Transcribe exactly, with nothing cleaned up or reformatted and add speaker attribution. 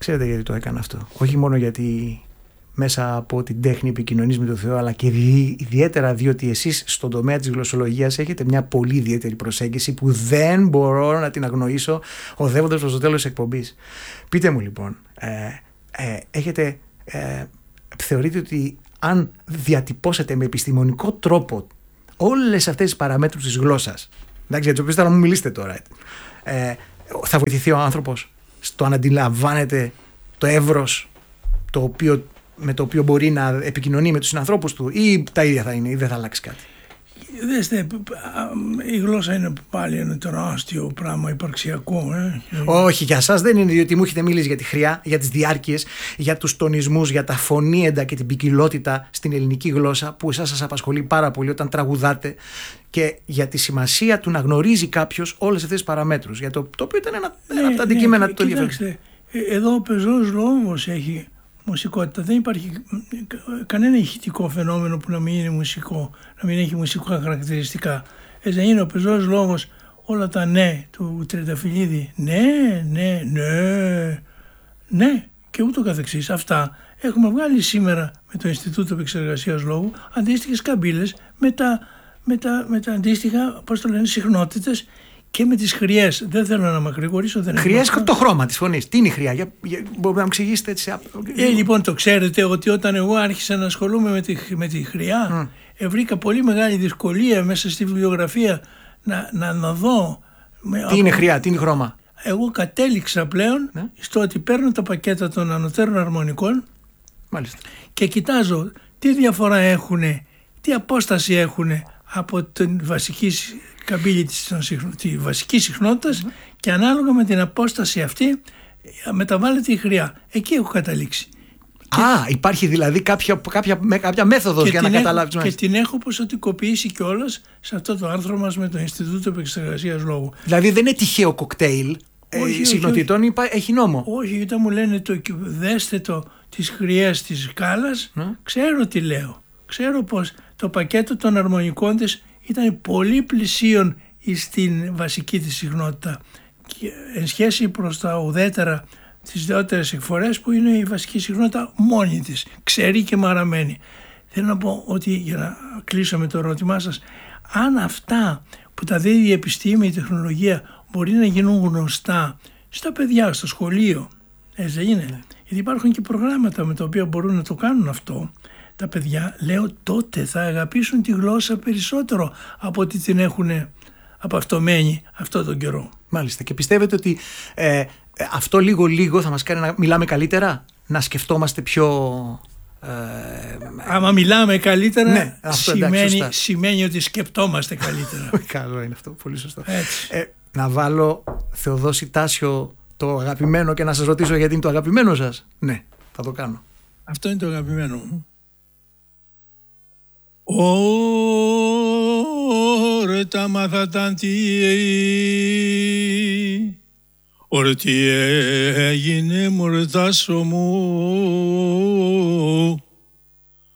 Speaker 1: Ξέρετε γιατί το έκανα αυτό? Όχι μόνο γιατί μέσα από την τέχνη επικοινωνείς με τον Θεό, αλλά και δι, ιδιαίτερα διότι εσείς στον τομέα της γλωσσολογίας έχετε μια πολύ ιδιαίτερη προσέγγιση που δεν μπορώ να την αγνοήσω οδεύοντας προς το τέλος της εκπομπής. Πείτε μου λοιπόν, ε, ε, έχετε, ε, θεωρείτε ότι αν διατυπώσετε με επιστημονικό τρόπο όλες αυτές τις παραμέτρους της γλώσσας, εντάξει, για τις οποίες θα μου μιλήσετε τώρα, ε, θα βοηθηθεί ο άνθρωπος στο να αντιλαμβάνεται το εύρος το οποίο, με το οποίο μπορεί να επικοινωνεί με τους συνανθρώπους του, ή τα ίδια θα είναι ή δεν θα αλλάξει κάτι?
Speaker 2: Δέστε, η γλώσσα είναι πάλι ένα τεράστιο πράγμα υπαρξιακό. Ε.
Speaker 1: Όχι, για σας δεν είναι, διότι μου έχετε μιλήσει για τη χρειά, για τις διάρκειες, για τους τονισμούς, για τα φωνήεντα και την ποικιλότητα στην ελληνική γλώσσα που εσάς σας απασχολεί πάρα πολύ όταν τραγουδάτε, και για τη σημασία του να γνωρίζει κάποιος όλες αυτές τις παραμέτρους, για το, το οποίο ήταν ένα, ναι, ένα από τα αντικείμενα
Speaker 2: ναι,
Speaker 1: του ενδιαφέρον.
Speaker 2: Κοιτάξτε, εδώ ο πεζός λόγος έχει μουσικότητα. Δεν υπάρχει κανένα ηχητικό φαινόμενο που να μην είναι μουσικό, να μην έχει μουσικά χαρακτηριστικά. Έτσι δεν είναι ο πεζός λόγος, όλα τα ναι του Τριανταφυλλίδη, ναι, ναι, ναι, ναι και ούτω καθεξής. Αυτά έχουμε βγάλει σήμερα με το Ινστιτούτο Επεξεργασίας Λόγου αντίστοιχες καμπύλες με τα, με τα, με τα αντίστοιχα, πώς το λένε, συχνότητες. Και με τις χρειές. Δεν θέλω να μακρηγορήσω.
Speaker 1: Χρειές, το χρώμα της φωνής. Τι είναι η χρειά? Για, για, μπορείτε να μου εξηγήσετε έτσι?
Speaker 2: Ε, λοιπόν, το ξέρετε ότι όταν εγώ άρχισα να ασχολούμαι με τη, με τη χρειά, mm. ε, βρήκα πολύ μεγάλη δυσκολία μέσα στη βιβλιογραφία να, να, να δω.
Speaker 1: Τι από... είναι χρειά, τι είναι χρώμα?
Speaker 2: Εγώ κατέληξα πλέον mm. στο ότι παίρνω τα πακέτα των ανωτέρων αρμονικών.
Speaker 1: Μάλιστα.
Speaker 2: Και κοιτάζω τι διαφορά έχουν, τι απόσταση έχουν από την βασική καμπύλη της, τη βασική συχνότητα, mm-hmm. και ανάλογα με την απόσταση αυτή μεταβάλλεται η χρειά. Εκεί έχω καταλήξει.
Speaker 1: Α, και... υπάρχει δηλαδή κάποια, κάποια, κάποια μέθοδος για να καταλάβεις.
Speaker 2: Και την έχω ποσοτικοποιήσει κιόλας σε αυτό το άρθρο μας με το Ινστιτούτο Επεξεργασίας Λόγου.
Speaker 1: Δηλαδή δεν είναι τυχαίο κοκτέιλ ε, συχνοτήτων, όχι, έχει νόμο.
Speaker 2: Όχι, όταν μου λένε το, δέστε το τις χρειές της σκάλας, mm. ξέρω τι λέω. Ξέρω πως το πακέτο των αρμονικών της ήταν πολύ πλησίον στην βασική της συχνότητα και εν σχέση προς τα ουδέτερα, τις δεύτερες εκφορές που είναι η βασική συχνότητα μόνη της, ξέρει και μαραμένη. Θέλω να πω ότι, για να κλείσω με το ερώτημά σας, αν αυτά που τα δίδει η επιστήμη, η τεχνολογία μπορεί να γίνουν γνωστά στα παιδιά, στο σχολείο, έτσι δεν είναι? Ναι. Γιατί υπάρχουν και προγράμματα με τα οποία μπορούν να το κάνουν αυτό τα παιδιά, λέω, τότε θα αγαπήσουν τη γλώσσα περισσότερο από ότι την έχουν απαυτωμένη αυτό τον καιρό.
Speaker 1: Μάλιστα. Και πιστεύετε ότι ε, αυτό λίγο λίγο θα μας κάνει να μιλάμε καλύτερα, να σκεφτόμαστε πιο... Ε,
Speaker 2: Άμα μιλάμε καλύτερα,
Speaker 1: ναι, αυτό,
Speaker 2: σημαίνει,
Speaker 1: εντάξει,
Speaker 2: σημαίνει ότι σκεπτόμαστε καλύτερα.
Speaker 1: Καλό είναι αυτό, πολύ σωστό. Ε, να βάλω Θεοδόση Τάσιο το αγαπημένο και να σας ρωτήσω γιατί είναι το αγαπημένο σας? Ναι, θα το κάνω.
Speaker 2: Αυτό είναι το αγαπημένο μου. Ωρε τα μαθατάντι, ωρε τι έγινε μωρτάσο μου,